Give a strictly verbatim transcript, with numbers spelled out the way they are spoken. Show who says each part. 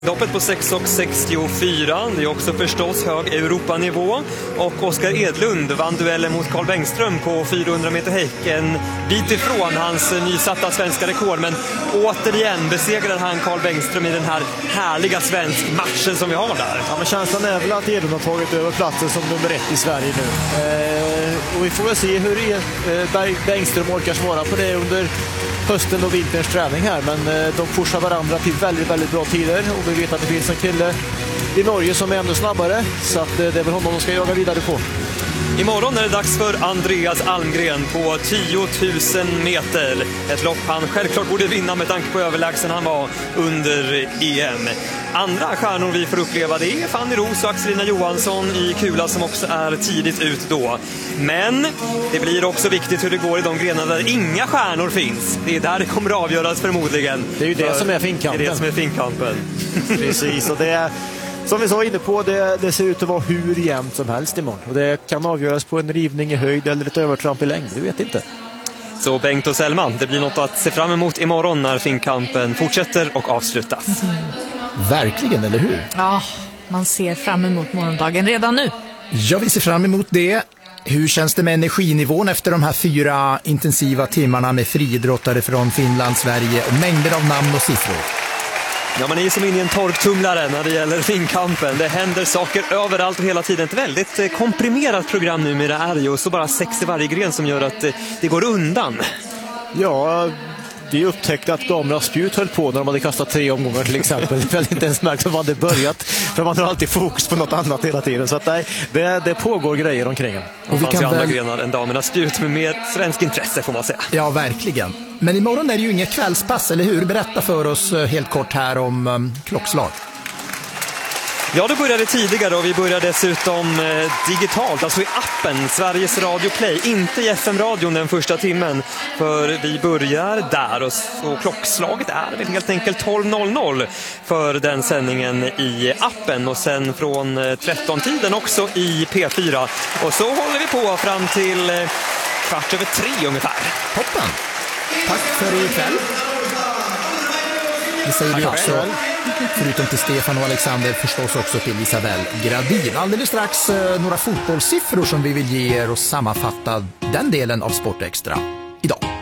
Speaker 1: Loppet på sex sextiofyra, det är också förstås hög Europanivå, och Oskar Edlund vann duellen mot Carl Bengström på fyrahundra meter häck, en bit ifrån hans nysatta svenska rekord, men återigen besegrar han Carl Bengström i den här härliga svensk matchen som vi har där.
Speaker 2: Ja, men känslan är väl att Edlund har tagit över platsen som nummer ett i Sverige nu. Eh, och vi får väl se hur eh, Bengström orkar svara på det under hösten och vinterns träning här, men eh, de pushar varandra till väldigt, väldigt bra tider, och vi vet att det finns en kille i Norge som är ännu snabbare, så att, eh, det är väl honom de ska jaga vidare på.
Speaker 1: Imorgon är det dags för Andreas Almgren på tio tusen meter. Ett lopp han självklart borde vinna med tanke på överlägsen han var under E M. Andra stjärnor vi får uppleva, det är Fanny Ros och Axelina Johansson i kula som också är tidigt ut då. Men det blir också viktigt hur det går i de grenar där inga stjärnor finns. Det är där det kommer att avgöras förmodligen.
Speaker 2: Det är ju det som är finkampen.
Speaker 1: Det är det som är finkampen.
Speaker 2: Precis, och det är, som vi sa inne på, det, det ser ut att vara hur jämnt som helst imorgon. Och det kan avgöras på en rivning i höjd eller ett övertramp i längd, vi vet inte.
Speaker 1: Så Bengt och Selman, det blir något att se fram emot imorgon när finkampen fortsätter och avslutas.
Speaker 3: Mm. Verkligen, eller hur?
Speaker 4: Ja, man ser fram emot morgondagen redan nu.
Speaker 3: Ja, vi ser fram emot det. Hur känns det med energinivån efter de här fyra intensiva timmarna med friidrottare från Finland, Sverige och mängder av namn och siffror?
Speaker 1: Ja, man är ju som in i en torktumlare när det gäller finkampen. Det händer saker överallt och hela tiden. Ett väldigt komprimerat program nu med det är ju, och så bara sex i varje gren som gör att det går undan.
Speaker 2: Ja, vi upptäckte att damernas spjut höll på när de hade kastat tre omgångar till exempel. Det är inte ens märkt att man hade börjat, för man har alltid fokus på något annat hela tiden. Så att nej, det, det pågår grejer omkring en.
Speaker 1: Och det fanns ju andra väl... grenar än damernas spjut med mer svensk intresse, får man säga.
Speaker 3: Ja, verkligen. Men imorgon är det ju inget kvällspass, eller hur? Berätta för oss helt kort här om um, klockslag.
Speaker 1: Ja, det började tidigare och vi började dessutom eh, digitalt, alltså i appen Sveriges Radio Play, inte i F M-radion den första timmen, för vi börjar där, och så klockslaget är väl helt enkelt tolv noll noll för den sändningen i appen, och sen från eh, tretton-tiden också i P fyra, och så håller vi på fram till eh, kvart över tre ungefär.
Speaker 3: Toppen! Tack för ikväll. Det säger vi också, förutom till Stefan och Alexander, förstås också till Isabelle Gradin. Alldeles strax eh, några fotbollssiffror som vi vill ge er och sammanfatta den delen av Sport Extra idag.